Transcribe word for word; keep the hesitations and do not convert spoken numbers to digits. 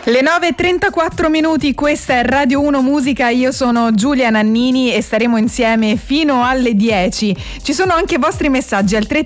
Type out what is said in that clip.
Le nove e trentaquattro minuti, questa è Radio uno Musica, io sono Giulia Nannini e staremo insieme fino alle dieci. Ci sono anche vostri messaggi al tre